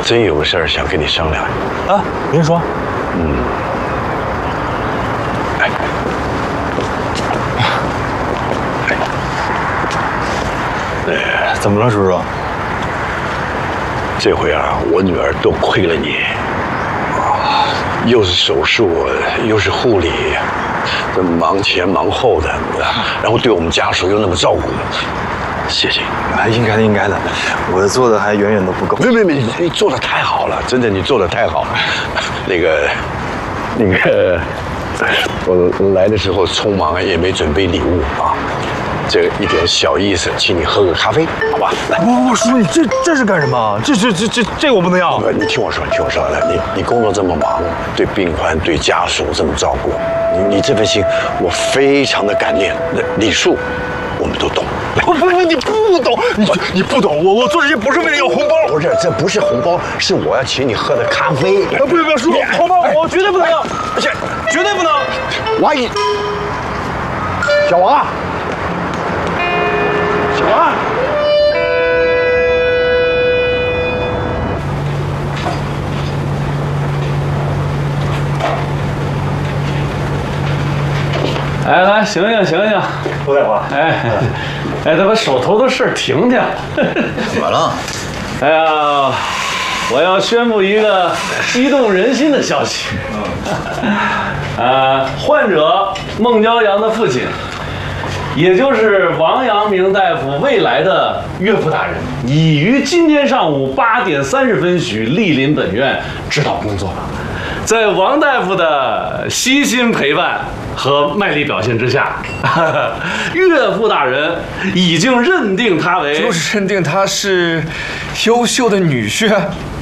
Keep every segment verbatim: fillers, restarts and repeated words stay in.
真有个事儿想跟你商量。 啊，您说。 嗯。哎。哎。 怎么了，叔叔？ 这回啊，我女儿多亏了你，啊，又是手术，又是护理，这忙前忙后的，然后对我们家属又那么照顾，谢谢你。 啊，应该的，应该的，我做的还远远都不够。 没没没，你你做的太好了，真的，你做的太好了。那个，那个，我来的时候匆忙，也没准备礼物啊。这一点小意思，请你喝个咖啡，好吧？来， 不不不，叔叔，你这这是干什么？这这这这这我不能要。 不，你听我说，听我说，来，你你工作这么忙，对病患、对家属这么照顾，你你这份心，我非常的感念。那礼数，我们都懂。 不不不，你不懂，你你不懂，我我做这些不是为了要红包。 不是，这不是红包，是我要请你喝的咖啡。 不不不，叔叔，红包我绝对不能要，而且绝对不能。 王姨，小王。小王， 来来，醒醒醒醒！ 多大话？ 哎哎，咱把手头的事停停。 怎么了？ 哎呀，我要宣布一个激动人心的消息。呃，患者孟骄阳的父亲。也就是王阳明大夫未来的岳父大人，已于今天上午八点三十分许莅临本院指导工作。在王大夫的悉心陪伴和卖力表现之下，岳父大人已经认定他为， 就是认定他是优秀的女婿，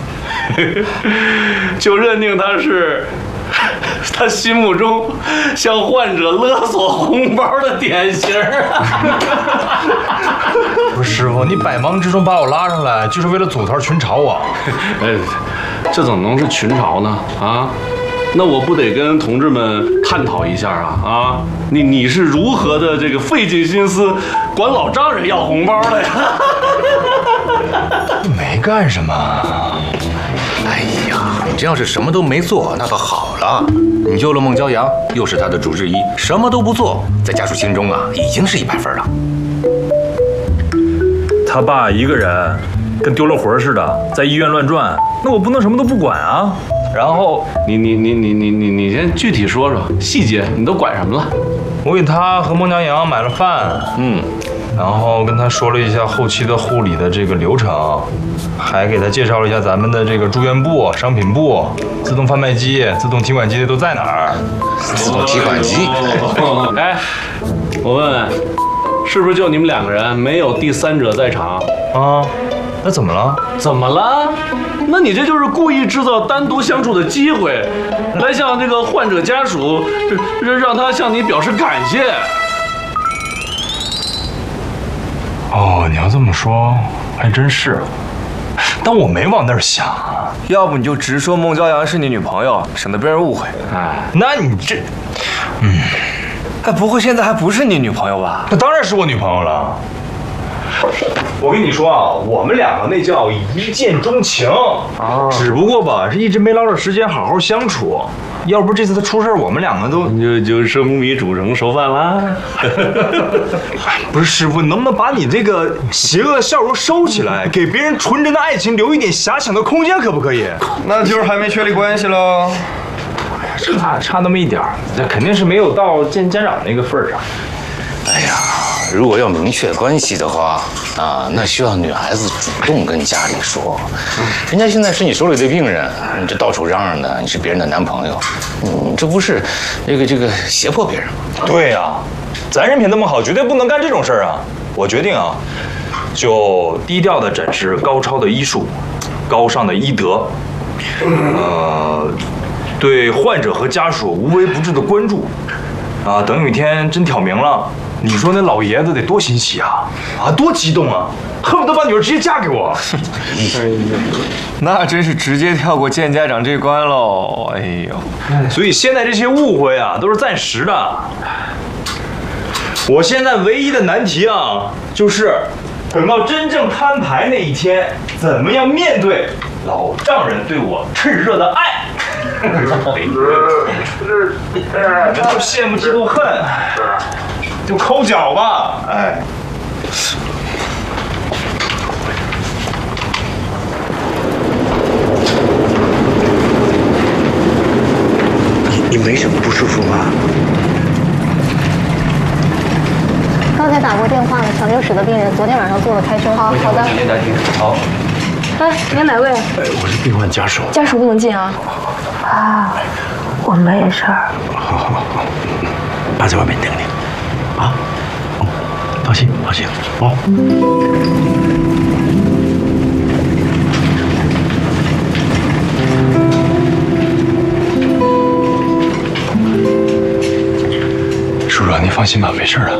就认定他是。他心目中向患者勒索红包的典型。 不是师傅，你百忙之中把我拉上来，就是为了组团群嘲啊！ 哎，这怎么能是群嘲呢？啊，那我不得跟同志们探讨一下啊啊！你你是如何的这个费尽心思管老丈人要红包的呀？ 没干什么。哎呀，你这要是什么都没做，那可好了。你救了孟骄阳，又是他的主治医，什么都不做，在家属心中啊，已经是一百分了。 他爸一个人跟丢了魂似的，在医院乱转，那我不能什么都不管啊。然后你你你你你你你先具体说说细节，你都管什么了？ 我给他和孟骄阳买了饭，嗯，然后跟他说了一下后期的护理的这个流程，还给他介绍了一下咱们的这个住院部、商品部、自动贩卖机、自动提款机都在哪儿。 自动提款机。 哎，我问问，是不是就你们两个人，没有第三者在场？ 啊，那怎么了？ 怎么了？那你这就是故意制造单独相处的机会，来向这个患者家属，让让他向你表示感谢。 哦，你要这么说，还真是。但我没往那儿想啊。 要不你就直说孟骄阳是你女朋友，省得被人误会。 哎，那你这，嗯， 哎，不会现在还不是你女朋友吧？ 那当然是我女朋友了。我跟你说啊，我们两个那叫一见钟情啊，只不过吧，是一直没捞着时间好好相处。要不是这次他出事，我们两个都就就生米煮成熟饭啦。 不是师傅，能不能把你这个邪恶的笑容收起来，给别人纯真的爱情留一点遐想的空间，可不可以？ 那就是还没确立关系喽。 哎呀，差差那么一点儿，这肯定是没有到见家长那个份儿上。 哎呀，如果要明确关系的话啊，那需要女孩子主动跟家里说。人家现在是你手里的病人，你这到处嚷嚷的你是别人的男朋友，你这不是这个这个胁迫别人吗？ 对呀、啊，咱人品那么好，绝对不能干这种事儿啊！我决定啊，就低调的展示高超的医术，高尚的医德，呃，对患者和家属无微不至的关注，啊，等有一天真挑明了。你说那老爷子得多欣喜啊！啊，多激动啊！恨不得把女儿直接嫁给我。 那真是直接跳过见家长这关喽！哎呦， 所以现在这些误会啊，都是暂时的。我现在唯一的难题啊，就是等到真正摊牌那一天，怎么样面对老丈人对我炽热的爱。你们都羡慕嫉妒恨，就抠脚吧，哎。 你你没什么不舒服吧？ 刚才打过电话了，抢救室的病人昨天晚上做了开胸。好，好的。 直接答听。好。 哎，您哪位？ 哎，我是病患家属。 家属不能进啊。啊，我没事儿。 好好好，爸在外面等你。啊，哦，放心放心哦。 叔叔，您放心吧，没事的。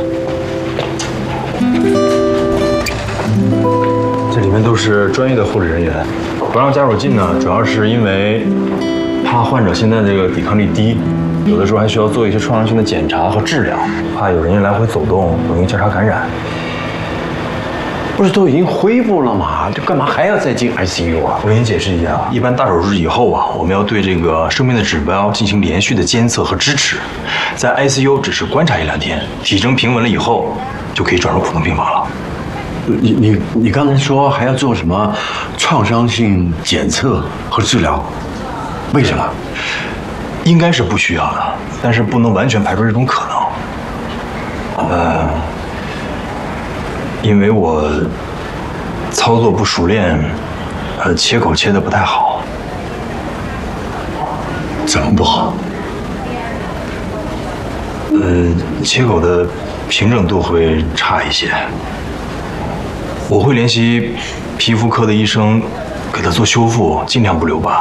这里面都是专业的护理人员，不让家属进呢，主要是因为怕患者现在这个抵抗力低，有的时候还需要做一些创伤性的检查和治疗，怕有人员来回走动，容易交叉感染。 不是都已经恢复了吗？这干嘛还要再进 I C U 啊？ 我给您解释一下，一般大手术以后啊，我们要对这个生命的指标进行连续的监测和支持，在 I C U 只是观察一两天，体征平稳了以后，就可以转入普通病房了。 你你你刚才说还要做什么创伤性检测和治疗？为什么？ 应该是不需要的，但是不能完全排除这种可能。呃，因为我操作不熟练，呃，切口切得不太好。 怎么不好？ 呃，切口的平整度会差一些。我会联系皮肤科的医生，给他做修复，尽量不留疤。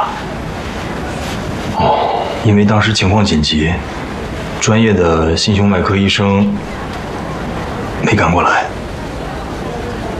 哦，因为当时情况紧急，专业的心胸外科医生没赶过来。